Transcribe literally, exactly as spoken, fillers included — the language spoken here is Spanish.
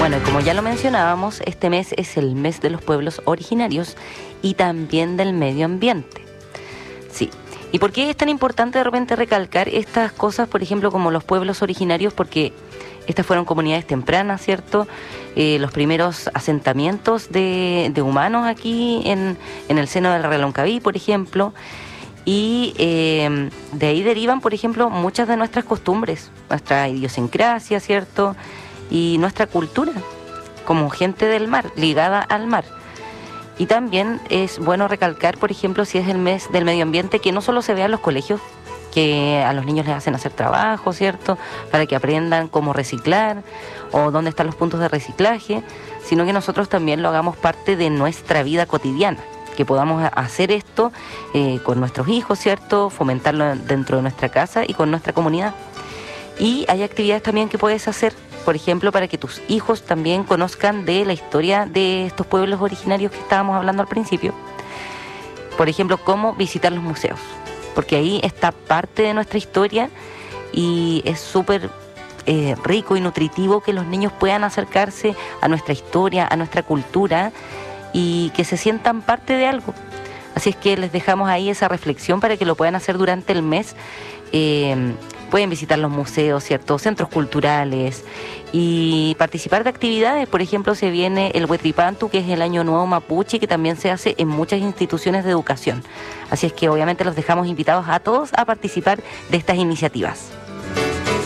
Bueno, como ya lo mencionábamos, este mes es el mes de los pueblos originarios y también del medio ambiente. Sí. ¿Y por qué es tan importante de repente recalcar estas cosas, por ejemplo, como los pueblos originarios? Porque estas fueron comunidades tempranas, ¿cierto? Eh, los primeros asentamientos de, de humanos aquí en, en el seno del Reloncaví, por ejemplo. Y eh, de ahí derivan, por ejemplo, muchas de nuestras costumbres, nuestra idiosincrasia, ¿cierto? Y nuestra cultura, como gente del mar, ligada al mar. Y también es bueno recalcar, por ejemplo, si es el mes del medio ambiente, que no solo se vea en los colegios, que a los niños les hacen hacer trabajo, ¿cierto?, para que aprendan cómo reciclar o dónde están los puntos de reciclaje, sino que nosotros también lo hagamos parte de nuestra vida cotidiana, que podamos hacer esto eh, con nuestros hijos, ¿cierto?, fomentarlo dentro de nuestra casa y con nuestra comunidad. Y hay actividades también que puedes hacer, por ejemplo, para que tus hijos también conozcan de la historia de estos pueblos originarios que estábamos hablando al principio. Por ejemplo, cómo visitar los museos, porque ahí está parte de nuestra historia y es súper eh, rico y nutritivo que los niños puedan acercarse a nuestra historia, a nuestra cultura y que se sientan parte de algo. Así es que les dejamos ahí esa reflexión para que lo puedan hacer durante el mes. Eh, pueden visitar los museos, ¿cierto?, centros culturales y participar de actividades. Por ejemplo, se viene el Huetripantu, que es el Año Nuevo Mapuche, que también se hace en muchas instituciones de educación. Así es que obviamente los dejamos invitados a todos a participar de estas iniciativas.